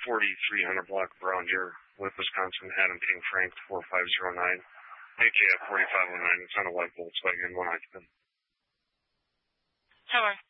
4300 block Brown Deer, with Wisconsin, Adam King Frank 4509, AKF 4509. It's on a white Volkswagen, one occupant. Hello.